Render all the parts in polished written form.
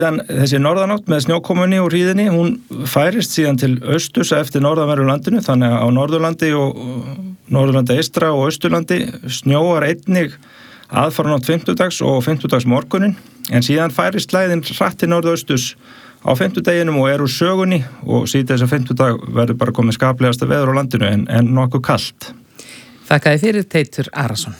Þessi norðanátt með snjókomunni og hríðinni, hún færist síðan til austurs eftir norðanverðu landinu, þannig að á Norðurlandi og Norðurlandi eystra og Austurlandi snjóar einnig aðfaranótt fimmtudags og fimmtudags morgunin, en síðan færist læðin hratt til norðausturs á fimmtudeginum og úr sögunni og síðan þess að fimmtudag verður bara komið skaplegasta veður á landinu en nokkuð kalt. Þakkaði fyrir Teitur Arason.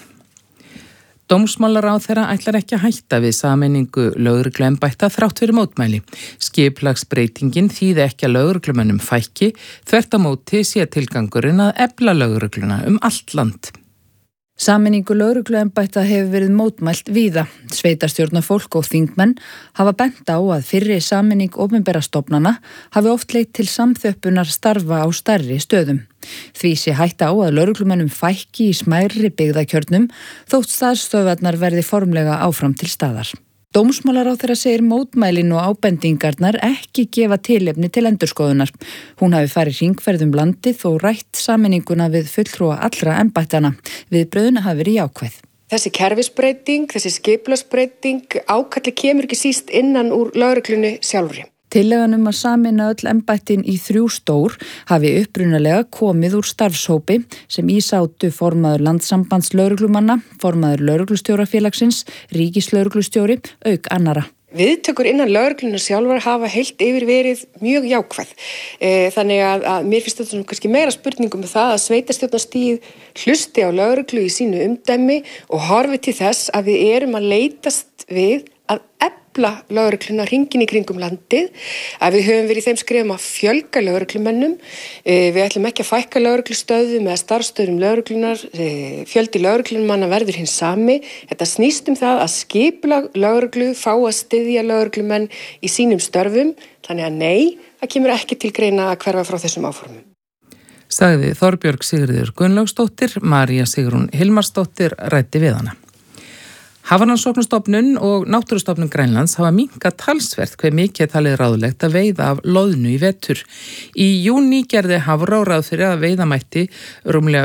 Dómsmálaráðherra ætlar ekki að hætta við sameiningu lögregluembætta þrátt fyrir mótmæli. Skipulagsbreytingin þýði ekki að lögreglumönnum fækki, þvert á móti sé tilgangurinn að efla lögregluna allt land. Sameiningu lögregluembætta hefur verið mótmælt víða. Sveitarstjórnarfólk og þingmenn hafa bent á að fyrri sameining opinberra stofnana hafi oft leitt til samþjöppunar starfa á stærri stöðum. Því sé hætta á að lögreglumönnum fækki í smærri byggðakjörnum þótt starfsstöðvarnar verði formlega áfram til staðar. Dómsmálaráðherra segir mótmælin og ábendingarnar ekki gefa tilefni til endurskoðunar. Hún hafi farið hringferð landið og rætt sameininguna við fulltrúa allra embættanna. Viðbrögðin hafi verið jákvæð. Þessi kerfisbreyting, þessi skipulagsbreyting, ákalli kemur ekki síst innan úr lögreglunni sjálfri. Tillagan að sameina öll embættin í 3 stór hafi upprunalega komið úr starfshópi sem í sátu formaður Landssambands lögreglumanna, formaður lögreglustjórafélagsins, ríkislögreglustjóri, auk annara. Viðtökur innan lögreglunnar sjálfar hafa heilt yfir verið mjög jákvæð. Þannig að mér finnst þetta kannski meira spurningum með það að sveitarstjórnarstigið hlusti á lögreglu í sínu umdæmi og horfi til þess að við erum að leitast við að efla lögregluna hringinn í kringum landið, að við höfum verið í þeim skrefum að fjölga lögreglumönnum, við ætlum ekki að fækka lögreglustöðum eða starfsstöðum lögreglunar, fjöldi lögreglumanna verður hins sami. Þetta snýst það að skipulag lögreglu fá að styðja lögreglumenn í sínum störfum, þannig að nei, það kemur ekki til greina að hverfa frá þessum áformum. Sagði Þorbjörg Sigríður Gunnlaugsdóttir, María Sigrún Hilmarsdóttir ræddi við hana. Hafrannsóknastofnun og Náttúrustofnun Grænlands hafa minnkað talsvert hve mikið talið ráðlegt að veiða af loðnu í vetur. Í júní gerði Hafró ráð fyrir að veiða mætti rúmlega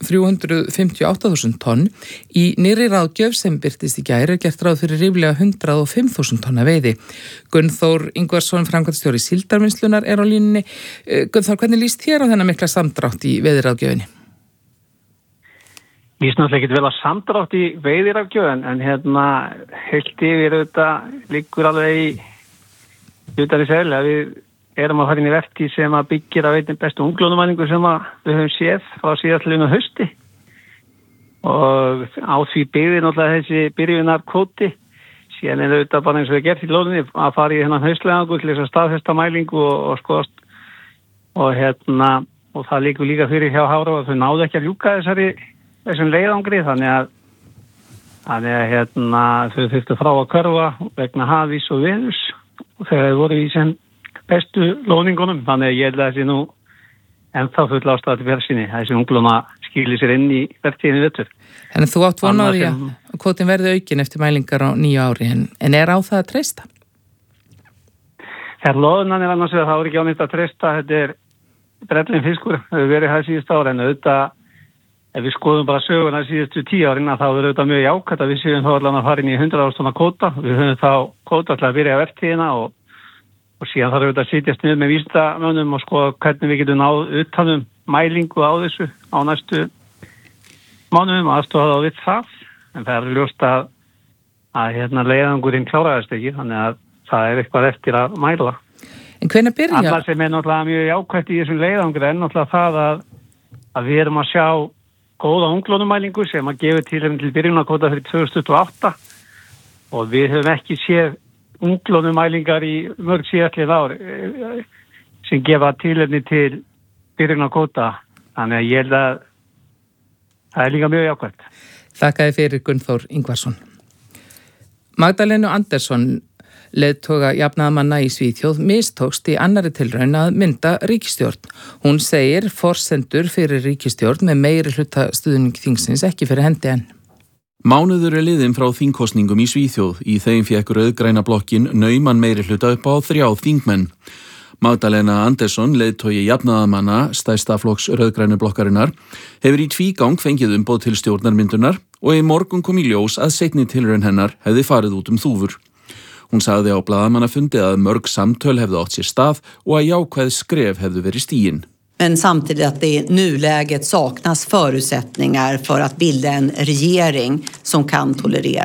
358.000 tonn. Í nýrri ráðgjöf sem birtist í gær gert ráð fyrir ríflega 105.000 tonna veiði. Gunnþór Ingvarsson, framkvæmdastjóri Síldarvinnslunar, á línunni. Gunnþór, hvernig líst þér á þennan mikla samdrátt í veiðiráðgjöfinni? Ég er náttúrulega ekki vel að samdrátt í veiðirafgjöf en heilt yfir auðvitað liggur alveg í utan í segli að við erum að fara inn í vertíð sem að byggir að veitin bestu unglónumælingu sem við höfum séð frá síðastliðnu hausti og á því byggðir náttúrulega þessi byrjunarkvóti síðan er auðvitað bara eins og við gert í lóðinni að fara í þennan haustlegangur til þess að staðfesta mælingu og skoðast og það liggur líka fyrir hjá Hafró að þau náðu ekki að ljúka þessum leiðangri þannig að þau þurftu frá að hverfa vegna hafís og veðurs og þegar þau voru í sem bestu lóningunum þannig að ég held að þessi nú ennþá full ástæða til björnsinni þessi ungluna skýli sér inn í vertíðinni vetur. En þú átt von á því að kvótin verði aukin eftir mælingar á 9 ári en er á það að treysta? Þegar loðunan er annars vegar þá er ekki ánýtt að treysta þetta er brellin fiskur hefur verið það síðust ára en auðvitað ef við skoðum bara söguna síðustu 10 árin þá er auðvitað mjög jákvætt að við séum þá allan að fara inn í 100.000 tonna kvóta. Við höfum þá kvóta til að byrja vertíðina og síðan þarf auðvitað að sitjast niður með vísindamönnum og skoða hvernig við getum náð utanum mælingu á þessu á næstu mánuðum og aðstoða þá við það. En það er ljóst að leiðangurinn kláraðist ekki þannig að það er eitthvað eftir að mæla. En hvenær byrja? Annað sem er náttúrulega mjög jákvætt í þessum leiðangri er náttúrulega það að við erum að sjá góða unglónumælingu sem að gefa tilefni til byrjunarkvóta fyrir 2028 og við höfum ekki séð unglónumælingar í mörg síðastlið ár sem gefa tilefni til byrjunarkvóta þannig að ég held að það er líka mjög jákvætt. Þakkaði fyrir Gunnþór Ingvarsson. Magdalenu Andersson leiðtoga jafnaðarmanna í Svíþjóð mistókst í annarri tilraun að mynda ríkisstjórn. Hún segir forsendur fyrir ríkisstjórn með meiri hluta stuðning þingsins ekki fyrir hendi enn. Mánuður er liðinn frá þingkosningum í Svíþjóð. Í þeim fékk rauðgræna blokkin nauman meiri hluta upp á 3 þingmenn. Magdalena Andersson, leiðtogi jafnaðarmanna stærsta flokks rauðgrænu blokkarinnar, hefur í tvígang fengið umboð til stjórnarmyndunar og í morgun kom í ljós að seinni tilraun hennar hefði farið út þúfur. Hún sagði á blaðamannafundi að mörg samtöl hefðu átt sér stað og að jákvæð skref hefðu verið stigin. Men samtidigt att det i nuläget saknas förutsättningar för att bilda en regering som kan tolerera